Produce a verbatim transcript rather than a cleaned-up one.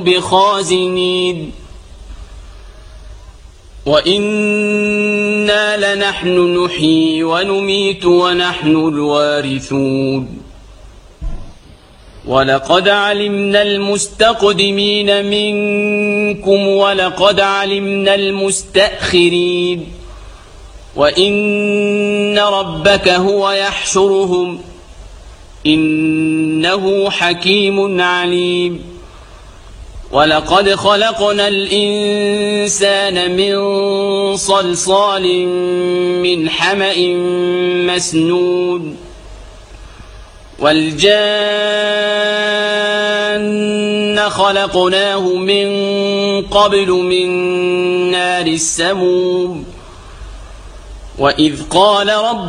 بخازنين وإنا لنحن نحيي ونميت ونحن الوارثون ولقد علمنا المستقدمين منكم ولقد علمنا المستأخرين وإن ربك هو يحشرهم إنه حكيم عليم ولقد خلقنا الإنسان من صلصال من حمأ مسنون والجان خلقناه من قبل من نار السموم وإذ قال رب